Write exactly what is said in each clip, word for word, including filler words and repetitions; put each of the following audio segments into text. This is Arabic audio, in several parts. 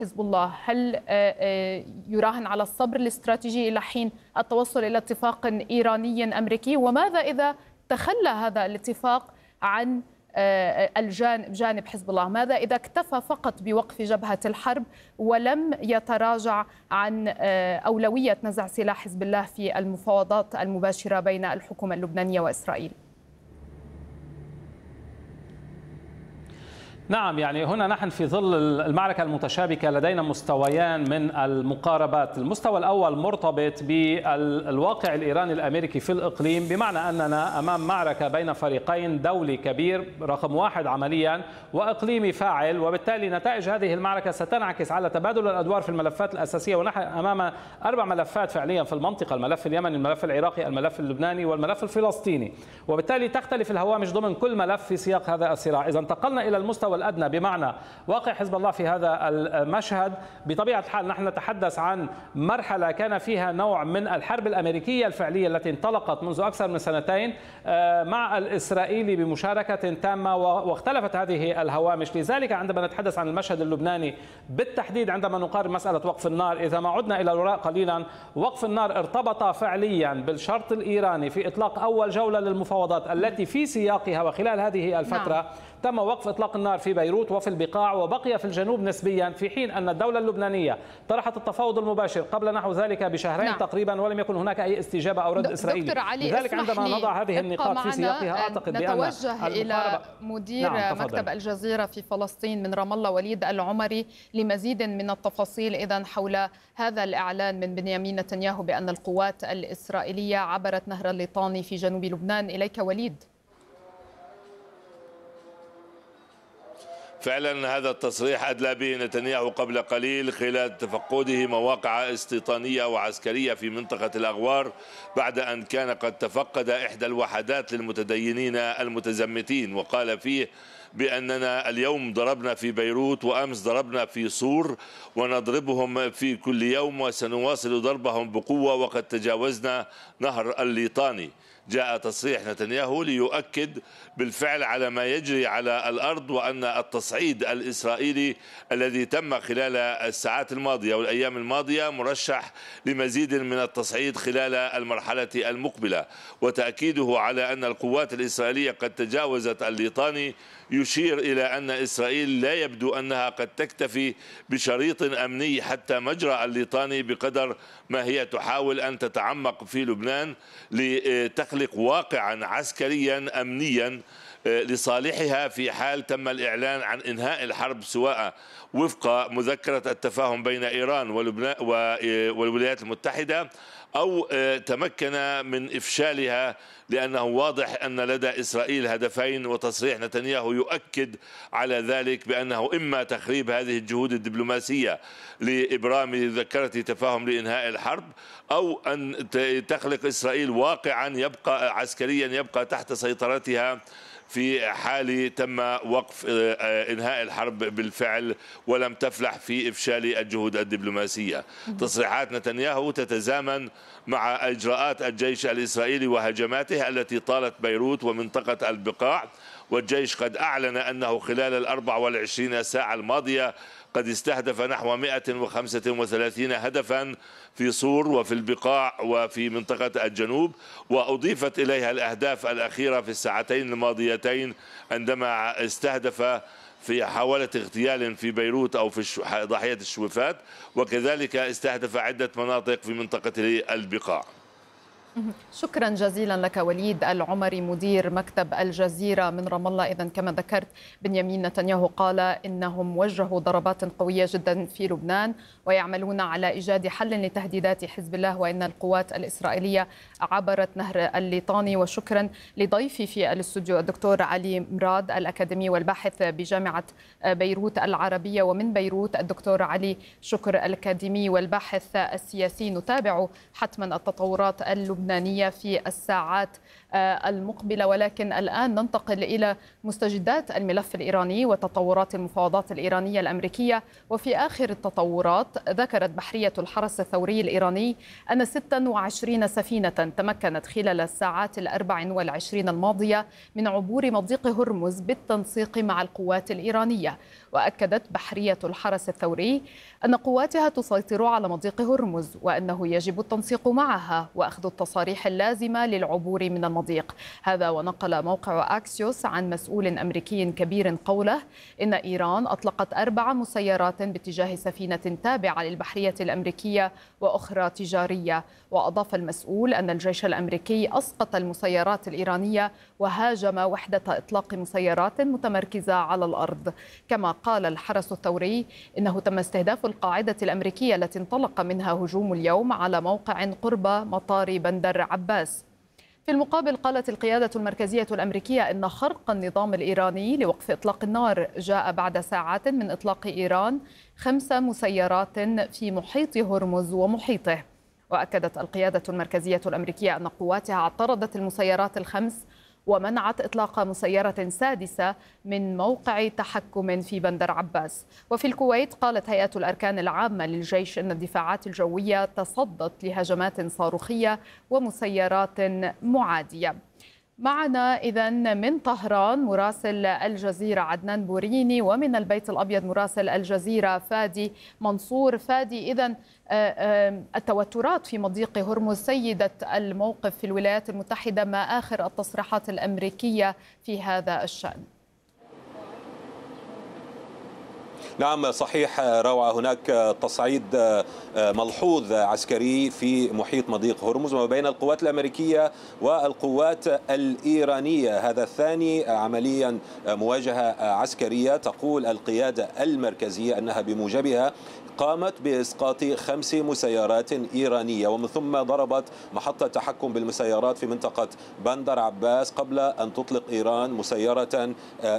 حزب الله، هل يراهن على الصبر الاستراتيجي إلى حين التوصل إلى اتفاق إيراني أمريكي؟ وماذا إذا تخلى هذا الاتفاق عن الجانب جانب حزب الله؟ ماذا إذا اكتفى فقط بوقف جبهة الحرب ولم يتراجع عن أولوية نزع سلاح حزب الله في المفاوضات المباشرة بين الحكومة اللبنانية وإسرائيل؟ نعم، يعني هنا نحن في ظل المعركة المتشابكة لدينا مستويان من المقاربات. المستوى الأول مرتبط بالواقع الإيراني الأمريكي في الإقليم، بمعنى أننا أمام معركة بين فريقين، دولي كبير رقم واحد عمليا وإقليمي فاعل، وبالتالي نتائج هذه المعركة ستنعكس على تبادل الأدوار في الملفات الأساسية. ونحن أمام أربع ملفات فعليا في المنطقة: الملف اليمني، الملف العراقي، الملف اللبناني، والملف الفلسطيني، وبالتالي تختلف الهوامش ضمن كل ملف في سياق هذا الصراع. إذا انتقلنا إلى المستوى الأدنى بمعنى واقع حزب الله في هذا المشهد، بطبيعة الحال نحن نتحدث عن مرحلة كان فيها نوع من الحرب الأمريكية الفعلية التي انطلقت منذ أكثر من سنتين مع الإسرائيلي بمشاركة تامة، واختلفت هذه الهوامش. لذلك عندما نتحدث عن المشهد اللبناني بالتحديد، عندما نقارن مسألة وقف النار، إذا ما عدنا إلى الوراء قليلا، وقف النار ارتبط فعليا بالشرط الإيراني في إطلاق أول جولة للمفاوضات التي في سياقها وخلال هذه الفترة نعم. تم وقف إطلاق النار في بيروت وفي البقاع، وبقي في الجنوب نسبيا، في حين أن الدولة اللبنانية طرحت التفاوض المباشر قبل نحو ذلك بشهرين نعم. تقريبا، ولم يكن هناك أي استجابة أو رد إسرائيلي. لذلك عندما نضع هذه النقاط في سياقها أعتقد بأن نتوجه إلى مدير نعم. مكتب الجزيرة في فلسطين من رام الله، وليد العمري، لمزيد من التفاصيل إذن حول هذا الإعلان من بنيامين نتنياهو بأن القوات الإسرائيلية عبرت نهر الليطاني في جنوب لبنان. إليك وليد. فعلا هذا التصريح أدلى به نتنياهو قبل قليل خلال تفقده مواقع استيطانية وعسكرية في منطقة الأغوار، بعد أن كان قد تفقد إحدى الوحدات للمتدينين المتزمتين، وقال فيه بأننا اليوم ضربنا في بيروت وأمس ضربنا في صور ونضربهم في كل يوم وسنواصل ضربهم بقوة وقد تجاوزنا نهر الليطاني. جاء تصريح نتنياهو ليؤكد بالفعل على ما يجري على الأرض، وأن التصعيد الإسرائيلي الذي تم خلال الساعات الماضية والأيام الماضية مرشح لمزيد من التصعيد خلال المرحلة المقبلة. وتأكيده على أن القوات الإسرائيلية قد تجاوزت الليطاني يشير إلى أن إسرائيل لا يبدو أنها قد تكتفي بشريط أمني حتى مجرى الليطاني، بقدر ما هي تحاول أن تتعمق في لبنان لتخلق واقعا عسكريا أمنيا لصالحها في حال تم الإعلان عن إنهاء الحرب، سواء وفق مذكرة التفاهم بين إيران ولبنان والولايات المتحدة أو تمكن من إفشالها، لأنه واضح أن لدى إسرائيل هدفين، وتصريح نتنياهو يؤكد على ذلك بأنه إما تخريب هذه الجهود الدبلوماسية لإبرام مذكرة تفاهم لإنهاء الحرب، أو أن تخلق إسرائيل واقعا يبقى عسكريا يبقى تحت سيطرتها في حال تم وقف إنهاء الحرب بالفعل ولم تفلح في إفشال الجهود الدبلوماسية. تصريحات نتنياهو تتزامن مع إجراءات الجيش الإسرائيلي وهجماته التي طالت بيروت ومنطقة البقاع، والجيش قد أعلن أنه خلال الأربع والعشرين ساعة الماضية قد استهدف نحو مئة وخمسة وثلاثين هدفا في صور وفي البقاع وفي منطقة الجنوب، وأضيفت إليها الأهداف الأخيرة في الساعتين الماضيتين عندما استهدف في حاولة اغتيال في بيروت أو في ضاحية الشويفات، وكذلك استهدف عدة مناطق في منطقة البقاع. شكرا جزيلا لك وليد العمري مدير مكتب الجزيرة من رام الله. إذن كما ذكرت، بنيامين نتنياهو قال إنهم وجهوا ضربات قوية جدا في لبنان ويعملون على إيجاد حل لتهديدات حزب الله، وإن القوات الإسرائيلية عبرت نهر الليطاني. وشكرا لضيفي في الاستوديو الدكتور علي مراد الأكاديمي والباحث بجامعة بيروت العربية، ومن بيروت الدكتور علي شكر الأكاديمي والباحث السياسي. نتابع حتما التطورات اللبنانية اللبنانية في الساعات المقبلة. ولكن الآن ننتقل إلى مستجدات الملف الإيراني وتطورات المفاوضات الإيرانية الأمريكية. وفي آخر التطورات ذكرت بحرية الحرس الثوري الإيراني أن ستة وعشرين سفينة تمكنت خلال الساعات الأربع والعشرين الماضية من عبور مضيق هرمز بالتنسيق مع القوات الإيرانية. وأكدت بحرية الحرس الثوري أن قواتها تسيطر على مضيق هرمز وأنه يجب التنسيق معها وأخذ التصاريح اللازمة للعبور من المضيق. هذا ونقل موقع أكسيوس عن مسؤول أمريكي كبير قوله إن إيران أطلقت أربع مسيرات باتجاه سفينة تابعة للبحرية الأمريكية وأخرى تجارية. وأضاف المسؤول أن الجيش الأمريكي أسقط المسيرات الإيرانية وهاجم وحدة إطلاق مسيرات متمركزة على الأرض. كما قال الحرس الثوري إنه تم استهداف القاعدة الأمريكية التي انطلق منها هجوم اليوم على موقع قرب مطار بندر عباس. في المقابل قالت القيادة المركزية الأمريكية إن خرق النظام الإيراني لوقف إطلاق النار جاء بعد ساعات من إطلاق إيران خمس مسيرات في محيط هرمز ومحيطه. وأكدت القيادة المركزية الأمريكية أن قواتها اعترضت المسيرات الخمس ومنعت إطلاق مسيرة سادسة من موقع تحكم في بندر عباس. وفي الكويت قالت هيئة الأركان العامة للجيش أن الدفاعات الجوية تصدت لهجمات صاروخية ومسيرات معادية. معنا إذن من طهران مراسل الجزيرة عدنان بوريني، ومن البيت الأبيض مراسل الجزيرة فادي منصور. فادي، إذن التوترات في مضيق هرمز سيدت الموقف في الولايات المتحدة، ما آخر التصريحات الأمريكية في هذا الشأن؟ نعم صحيح روعة، هناك تصعيد ملحوظ عسكري في محيط مضيق هرمز ما بين القوات الأمريكية والقوات الإيرانية. هذا الثاني عمليا مواجهة عسكرية تقول القيادة المركزية أنها بموجبها قامت بإسقاط خمس مسيرات إيرانية ومن ثم ضربت محطة تحكم بالمسيرات في منطقة بندر عباس قبل أن تطلق إيران مسيرة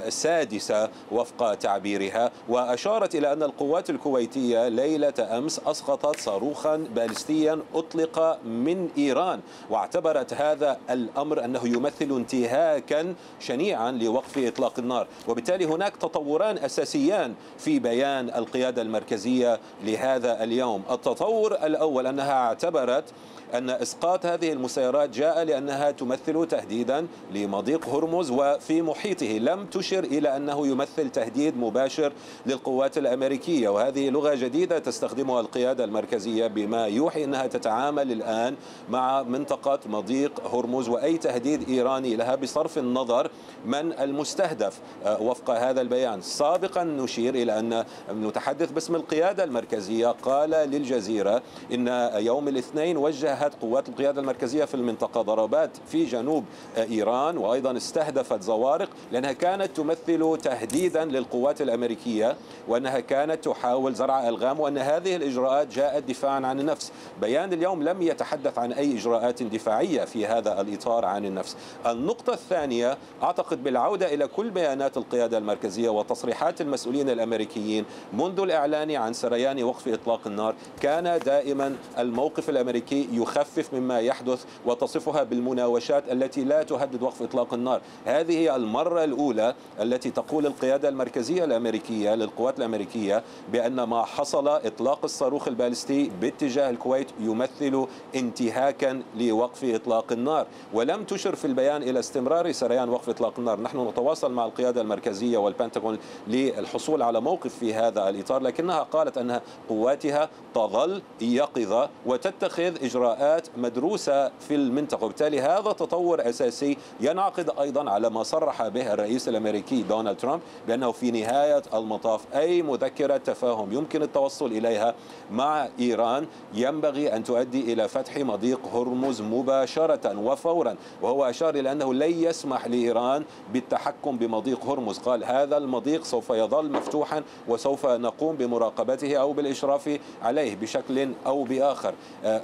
سادسة وفق تعبيرها. وأشارت إلى أن القوات الكويتية ليلة أمس أسقطت صاروخا باليستيا أطلق من إيران، واعتبرت هذا الأمر أنه يمثل انتهاكا شنيعا لوقف إطلاق النار. وبالتالي هناك تطوران أساسيان في بيان القيادة المركزية لهذا اليوم. التطور الأول أنها اعتبرت أن إسقاط هذه المسيرات جاء لأنها تمثل تهديدا لمضيق هرمز وفي محيطه، لم تشر إلى أنه يمثل تهديد مباشر للقوات الأمريكية. وهذه لغة جديدة تستخدمها القيادة المركزية بما يوحي أنها تتعامل الآن مع منطقة مضيق هرمز وأي تهديد إيراني لها بصرف النظر من المستهدف وفق هذا البيان. سابقا نشير إلى أن المتحدث باسم القيادة المركزية قال للجزيرة إن يوم الاثنين وجهت قوات القيادة المركزية في المنطقة ضربات في جنوب إيران وأيضا استهدفت زوارق لأنها كانت تمثل تهديدا للقوات الأمريكية وأنها كانت تحاول زرع ألغام وأن هذه الإجراءات جاءت دفاعا عن النفس. بيان اليوم لم يتحدث عن أي إجراءات دفاعية في هذا الإطار عن النفس. النقطة الثانية أعتقد بالعودة إلى كل بيانات القيادة المركزية وتصريحات المسؤولين الأمريكيين منذ الإعلان عن سريان وقف إطلاق النار كان دائما الموقف الأمريكي يخفف مما يحدث وتصفها بالمناوشات التي لا تهدد وقف إطلاق النار. هذه هي المرة الأولى التي تقول القيادة المركزية الأمريكية للقوات الأمريكية بأن ما حصل إطلاق الصاروخ البالستي باتجاه الكويت يمثل انتهاكا لوقف إطلاق النار، ولم تشر في البيان إلى استمرار سريان وقف إطلاق النار. نحن نتواصل مع القيادة المركزية والبنتاغون للحصول على موقف في هذا الإطار، لكنها قالت أن قواتها تظل يقظة وتتخذ إجراءات مدروسة في المنطقة. وبالتالي هذا تطور أساسي ينعقد أيضا على ما صرح به الرئيس الأمريكي دونالد ترامب بأنه في نهاية المطاف أي مذكرة تفاهم يمكن التوصل إليها مع إيران ينبغي أن تؤدي إلى فتح مضيق هرمز مباشرة وفورا. وهو أشار إلى أنه لن يسمح لإيران بالتحكم بمضيق هرمز، قال هذا المضيق سوف يظل مفتوحا وسوف نقوم بمراقبته أو بالإشراف عليه بشكل أو بآخر.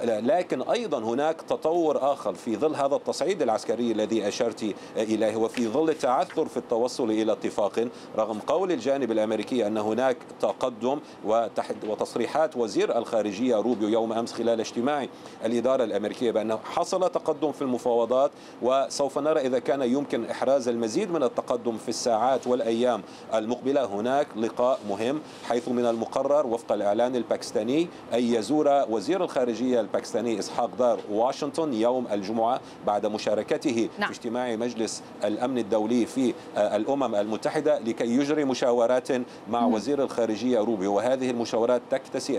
لكن أيضا هناك تطور آخر في ظل هذا التصعيد العسكري الذي أشرت إليه وفي ظل التعثر في التوصل إلى اتفاق رغم قول الجانب الأمريكي أنه هناك تقدم، وتصريحات وزير الخارجية روبيو يوم أمس خلال اجتماع الإدارة الأمريكية بأنه حصل تقدم في المفاوضات، وسوف نرى إذا كان يمكن إحراز المزيد من التقدم في الساعات والأيام المقبلة. هناك لقاء مهم حيث من المقرر وفق الإعلان الباكستاني أن يزور وزير الخارجية الباكستاني إسحاق دار واشنطن يوم الجمعة بعد مشاركته نعم. في اجتماع مجلس الأمن الدولي في الأمم المتحدة لكي يجري مشاورات مع وزير الخارجية روبيو، وهذه المشاورات تكتسي